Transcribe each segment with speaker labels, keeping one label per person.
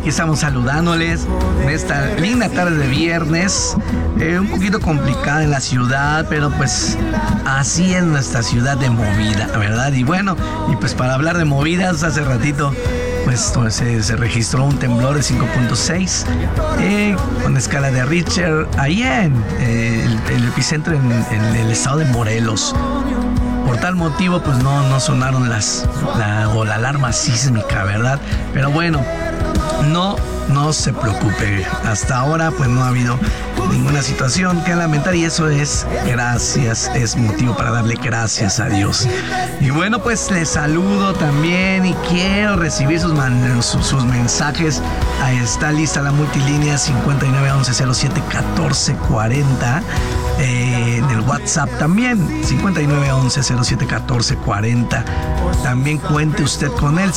Speaker 1: aquí estamos saludándoles en esta linda tarde de viernes, un poquito complicada en la ciudad, pero pues así es nuestra ciudad de movida, ¿verdad? Y bueno, y pues para hablar de movidas, hace ratito pues se registró un temblor de 5.6 con escala de Richter allá en el epicentro en el estado de Morelos. Por tal motivo pues no sonaron la alarma sísmica, ¿verdad? Pero bueno, no se preocupe, hasta ahora pues no ha habido ninguna situación que lamentar, y eso es motivo para darle gracias a Dios. Y bueno, pues les saludo también y quiero recibir sus mensajes. Ahí está lista la multilínea 5911071440, en el WhatsApp también 5911071440. También cuente usted con el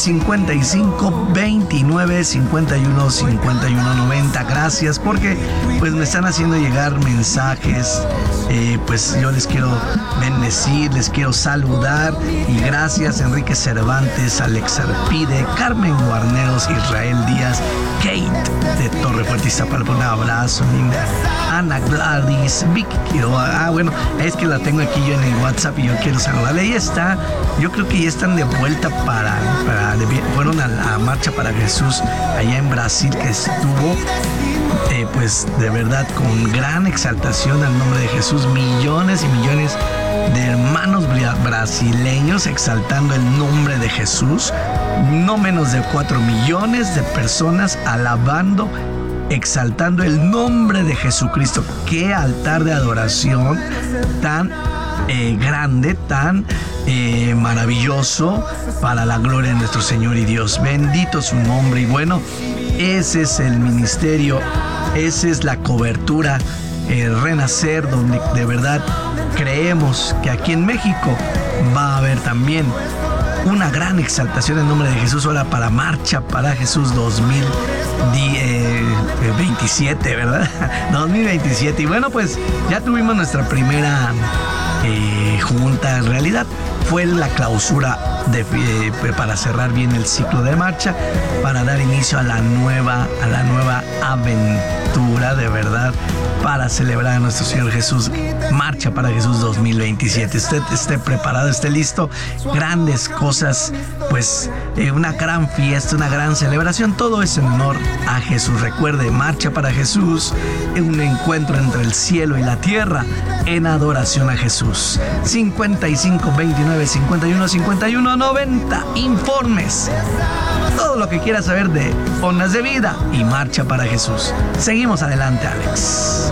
Speaker 1: 5529515190. Gracias, porque pues me están haciendo llegar mensajes, pues yo les quiero bendecir, les quiero saludar, y gracias Enrique Cervantes, Alex Arpide, Carmen Guarneros, Israel Díaz, Kate de Torre Fuerte, Iztapalapa, un abrazo, linda Ana Gladys, Vicky Quiroga. Bueno, es que la tengo aquí yo en el WhatsApp y yo quiero saludarle. Ahí está, yo creo que ya están de vuelta fueron a la Marcha para Jesús allá en Brasil, que estuvo pues de verdad con gran exaltación al nombre de Jesús. Millones y millones de hermanos brasileños exaltando el nombre de Jesús. No menos de 4 millones de personas alabando, exaltando el nombre de Jesucristo. Qué altar de adoración tan grande, tan maravilloso, para la gloria de nuestro Señor y Dios. Bendito su nombre. Y bueno, ese es el ministerio, esa es la cobertura, el Renacer, donde de verdad creemos que aquí en México va a haber también una gran exaltación en nombre de Jesús. Ahora para Marcha para Jesús 2027, ¿verdad? 2027. Y bueno, pues ya tuvimos nuestra primera junta. En realidad fue la clausura para cerrar bien el ciclo de marcha, para dar inicio a la nueva aventura, de verdad, para celebrar a nuestro Señor Jesús. Marcha para Jesús 2027. Usted esté preparado, esté listo. Grandes cosas, pues una gran fiesta, una gran celebración. Todo es en honor a Jesús. Recuerde, Marcha para Jesús es un encuentro entre el cielo y la tierra en adoración a Jesús. 5529515190. Informes, todo lo que quiera saber de Ondas de Vida y Marcha para Jesús. Seguimos adelante, Alex.